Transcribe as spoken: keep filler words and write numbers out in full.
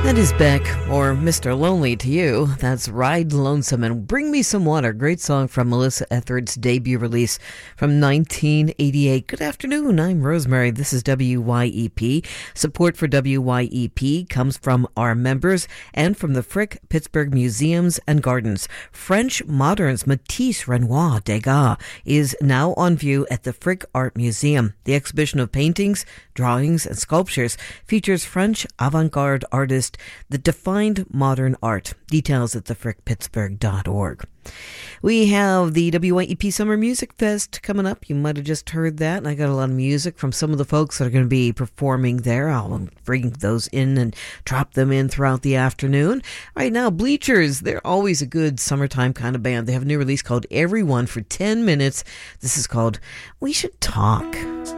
That is Beck, or Mister Lonely to you. That's Ride Lonesome and Bring Me Some Water. Great song from Melissa Etheridge's debut release from nineteen eighty-eight. Good afternoon, I'm Rosemary. This is W Y E P. Support for W Y E P comes from our members and from the Frick Pittsburgh Museums and Gardens. French moderns Matisse, Renoir, Degas is now on view at the Frick Art Museum. The exhibition of paintings, drawings, and sculptures features French avant-garde artist that defined modern art. Details at the frick pittsburgh dot org. We have the W Y E P Summer Music Fest coming up. You might have just heard that. And I got a lot of music from some of the folks that are going to be performing there. I'll bring those in and drop them in throughout the afternoon. Right now, Bleachers, they're always a good summertime kind of band. They have a new release called Everyone for ten minutes. This is called We Should Talk.